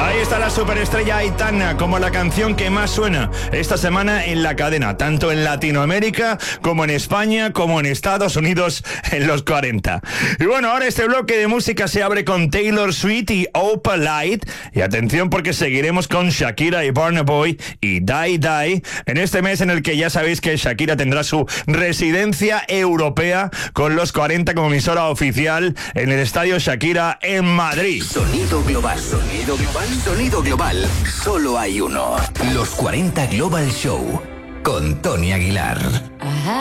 Ahí está la superestrella Aitana, como la canción que más suena esta semana en la cadena, tanto en Latinoamérica como en España, como en Estados Unidos en los 40. Y bueno, ahora este bloque de música se abre con Taylor Swift y Opalite. Y atención, porque seguiremos con Shakira y Burna Boy y Die Die en este mes en el que ya sabéis que Shakira tendrá su residencia europea con los 40 como emisora oficial en el Estadio Shakira en Madrid. Sonido global, sonido global, sonido global. Solo hay uno. Los 40 Global Show con Tony Aguilar.